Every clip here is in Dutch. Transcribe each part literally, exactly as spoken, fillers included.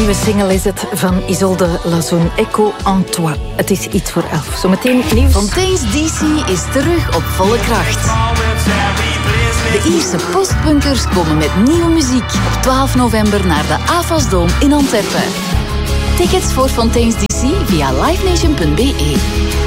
nieuwe single is het van Isolde Lazoun, Echo en toi. Het is iets voor elf. Zometeen nieuws. Fontaine's D C is terug op volle kracht. De Ierse postpunkers komen met nieuwe muziek op twaalf november naar de AFAS-dome in Antwerpen. Tickets voor Fontaine's D C via livenation punt b e.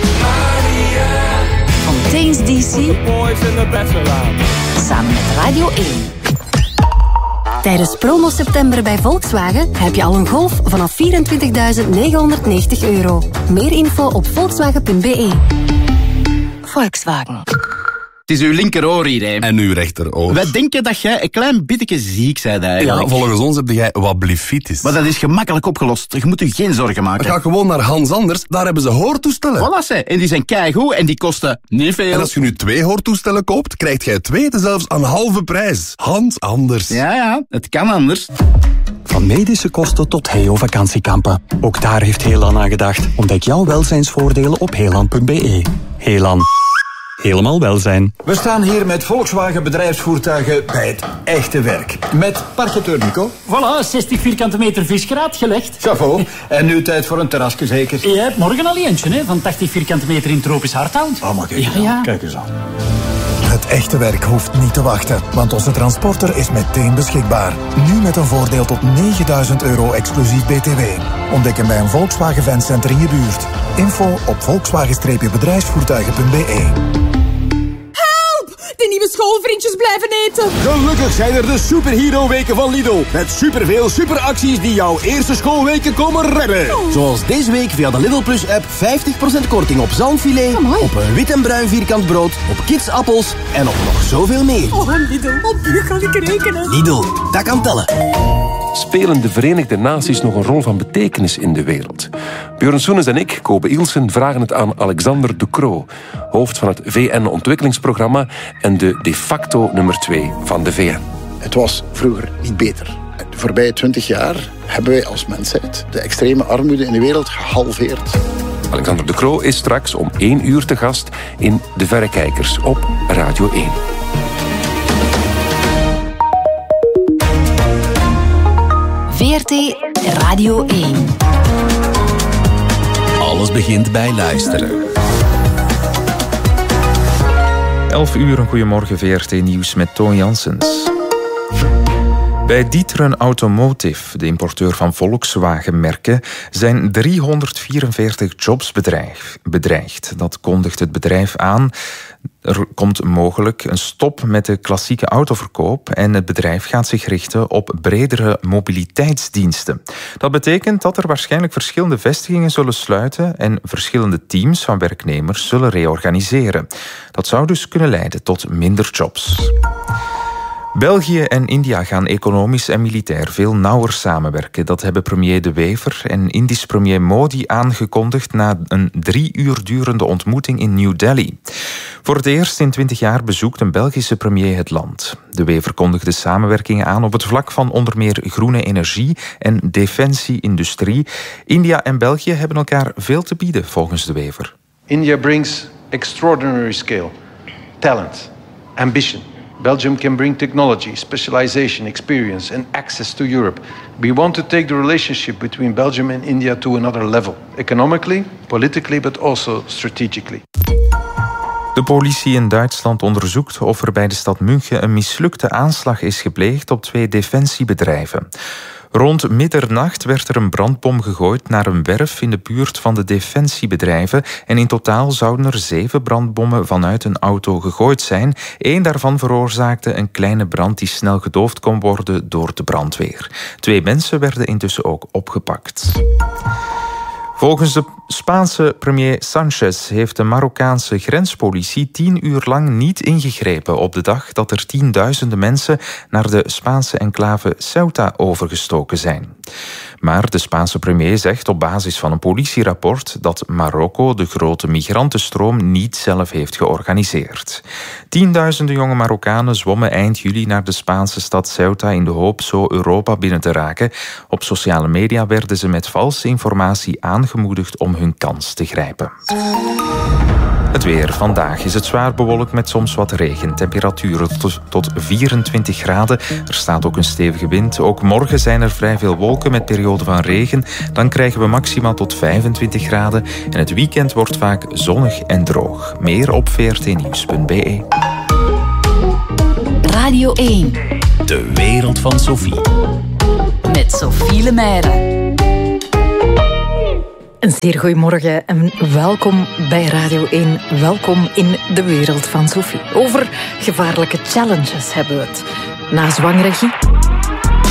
Fontaine's D C samen met Radio één. Tijdens promo september bij Volkswagen heb je al een Golf vanaf vierentwintigduizend negenhonderdnegentig euro. Meer info op volkswagen punt b e. Volkswagen. Het is uw linkeroor hier, hè. En uw rechteroor. Wij denken dat jij een klein beetje ziek bent eigenlijk. Ja, volgens ons heb jij wat blifitis. Maar dat is gemakkelijk opgelost. Je moet u geen zorgen maken. Ga gewoon naar Hans Anders, daar hebben ze hoortoestellen. Voilà, ze. En die zijn keigoed en die kosten niet veel. En als je nu twee hoortoestellen koopt, krijgt jij twee zelfs aan halve prijs. Hans Anders. Ja, ja, het kan anders. Van medische kosten tot Heo vakantiekampen. Ook daar heeft Helan aan gedacht. Ontdek jouw welzijnsvoordelen op helan punt b e. Helan. Helemaal welzijn. We staan hier met Volkswagen bedrijfsvoertuigen bij het echte werk. Met parketeur Nico. Voilà, zestig vierkante meter visgraat gelegd. Chapeau. En nu tijd voor een terrasje zeker? Je hebt morgen al eentje, hè, van tachtig vierkante meter in tropisch hardhout. Oh, maar kijk eens ja, ja. aan. Kijk eens aan. Het echte werk hoeft niet te wachten, want onze transporter is meteen beschikbaar. Nu met een voordeel tot negenduizend euro exclusief B T W. Ontdek hem bij een Volkswagen Fancenter in je buurt. Info op volkswagen bedrijfsvoertuigen punt b e. De nieuwe schoolvriendjes blijven eten. Gelukkig zijn er de superhero-weken van Lidl. Met superveel superacties die jouw eerste schoolweken komen redden. Oh. Zoals deze week via de Lidl Plus-app vijftig procent korting op zalmfilet, Amai. op een wit en bruin vierkant brood, op kidsappels en op nog zoveel meer. Oh, Lidl, op u kan ik rekenen. Lidl, dat kan tellen. Spelen de Verenigde Naties nog een rol van betekenis in de wereld? Björn Soenes en ik, Kobe Ilsen, vragen het aan Alexander De Croo, hoofd van het V N-ontwikkelingsprogramma en de de facto nummer twee van de V N. Het was vroeger niet beter. De voorbije twintig jaar hebben wij als mensheid de extreme armoede in de wereld gehalveerd. Alexander De Croo is straks om één uur te gast in De Verrekijkers op Radio één. V R T Radio één. Alles begint bij luisteren. elf uur, een goedemorgen, V R T-nieuws met Toon Janssens. Bij D'Ieteren Automotive, de importeur van Volkswagen-merken, zijn driehonderdvierenveertig jobs bedreigd. Dat kondigt het bedrijf aan. Er komt mogelijk een stop met de klassieke autoverkoop en het bedrijf gaat zich richten op bredere mobiliteitsdiensten. Dat betekent dat er waarschijnlijk verschillende vestigingen zullen sluiten en verschillende teams van werknemers zullen reorganiseren. Dat zou dus kunnen leiden tot minder jobs. België en India gaan economisch en militair veel nauwer samenwerken. Dat hebben premier De Wever en Indisch premier Modi aangekondigd na een drie uur durende ontmoeting in New Delhi. Voor het eerst in twintig jaar bezoekt een Belgische premier het land. De Wever kondigde samenwerkingen aan op het vlak van onder meer groene energie en defensie-industrie. India en België hebben elkaar veel te bieden, volgens De Wever. India brings extraordinary scale, talent, ambition. Belgium can bring technology, specialization, experience and access to Europe. We want to take the relationship between Belgium and India to another level. Economically, politically, but also strategically. De politie in Duitsland onderzoekt of er bij de stad München een mislukte aanslag is gepleegd op twee defensiebedrijven. Rond middernacht werd er een brandbom gegooid naar een werf in de buurt van de defensiebedrijven en in totaal zouden er zeven brandbommen vanuit een auto gegooid zijn. Eén daarvan veroorzaakte een kleine brand die snel gedoofd kon worden door de brandweer. Twee mensen werden intussen ook opgepakt. Volgens de Spaanse premier Sanchez heeft de Marokkaanse grenspolitie tien uur lang niet ingegrepen op de dag dat er tienduizenden mensen naar de Spaanse enclave Ceuta overgestoken zijn. Maar de Spaanse premier zegt op basis van een politierapport dat Marokko de grote migrantenstroom niet zelf heeft georganiseerd. Tienduizenden jonge Marokkanen zwommen eind juli naar de Spaanse stad Ceuta in de hoop zo Europa binnen te raken. Op sociale media werden ze met valse informatie aangemoedigd om hun kans te grijpen. Het weer. Vandaag is het zwaar bewolkt met soms wat regen. Temperaturen tot, tot vierentwintig graden. Er staat ook een stevige wind. Ook morgen zijn er vrij veel wolken met perioden van regen. Dan krijgen we maximaal tot vijfentwintig graden. En het weekend wordt vaak zonnig en droog. Meer op v r t nieuws punt b e. Radio één. De wereld van Sophie. Met Sophie Lemaire. Een zeer goeiemorgen en welkom bij Radio één. Welkom in de wereld van Sophie. Over gevaarlijke challenges hebben we het. Na zwangere Guy,